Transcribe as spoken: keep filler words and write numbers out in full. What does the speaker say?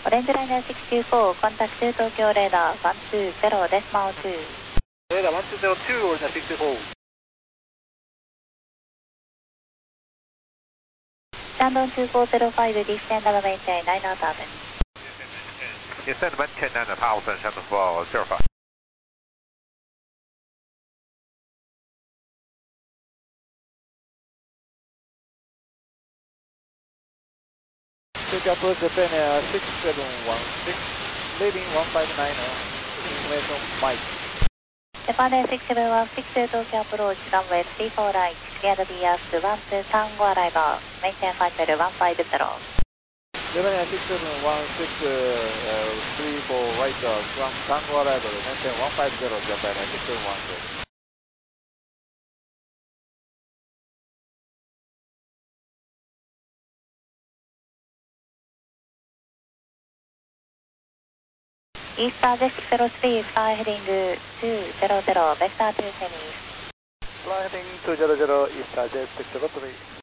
オレンジライナーろくきゅうよん、コンタクト東京レーダーいちにゼロデシマルに。 レーダーいちにゼロに、オレンジライナーろくきゅうよん。 Stand on two four zero five, descend and maintain nine thousand. Descend maintain nine thousand, Shannon for zero five. Take approach Japan Air six seven one six, leading one five nine, information Mike. Japan Air six seven one six, Tokyo approach, runway three four right, clear the B S one two Tango arrival, maintain five zero one five zero. Japan Air six seven one six, uh, three four right, uh, one Tango arrival, maintain one five zero, Japan Air six seven one six. East Target six zero three, fly heading two zero zero, vector two semis. Fly heading two zero zero, East Target six zero three.